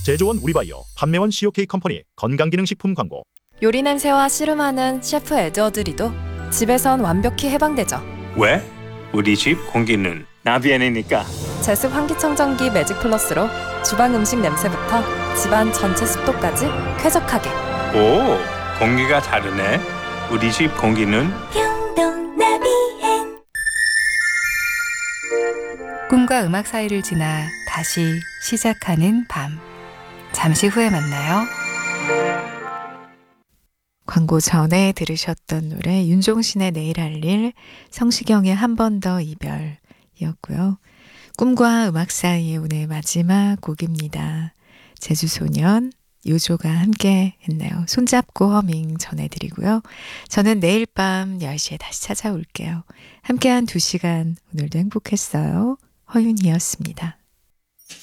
제조원 우리바이오, 판매원 COK 컴퍼니 건강기능식품 광고. 요리 냄새와 씨름하는 셰프 에드워드리도 집에선 완벽히 해방되죠. 왜? 우리 집 공기는 나비엔이니까. 제습 환기청정기 매직 플러스로 주방 음식 냄새부터 집안 전체 습도까지 쾌적하게. 오, 공기가 다르네. 우리 집 공기는 꿈과 음악 사이를 지나 다시 시작하는 밤. 잠시 후에 만나요. 광고 전에 들으셨던 노래 윤종신의 내일 할 일, 성시경의 한 번 더 이별이었고요. 꿈과 음악 사이의 오늘 마지막 곡입니다. 제주소년 요조가 함께 했네요. 손잡고 허밍 전해드리고요. 저는 내일 밤 10시에 다시 찾아올게요. 함께한 2시간 오늘도 행복했어요. 허윤이었습니다.